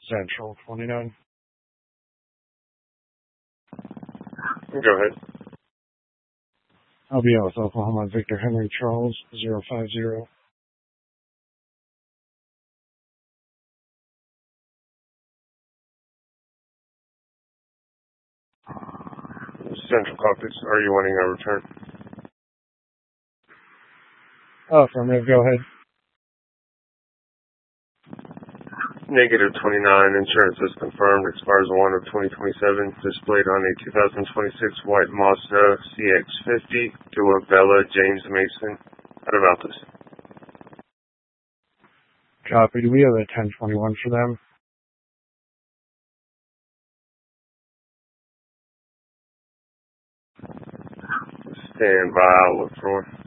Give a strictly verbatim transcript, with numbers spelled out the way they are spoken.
Central twenty-nine. Go ahead. I'll be out with Oklahoma Victor Henry Charles, zero five zero. Central Caucus, are you wanting a return? Oh, affirmative, go ahead. Negative twenty-nine, insurance is confirmed, expires one of twenty twenty-seven, displayed on a two thousand twenty-six white Mazda C X fifty, Dua Bella James Mason, out of Altus. Copy. Do we have a ten twenty-one for them? Stand by, I'll look for one.